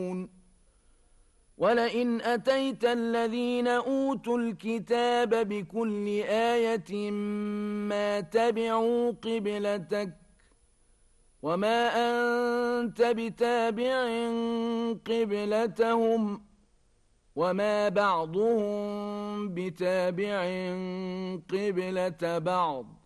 ولئن أتيت الذين أوتوا الكتاب بكل آية ما تبعوا قبلتك وما أنت بتابع قبلتهم وما بعضهم بتابع قبلة بعض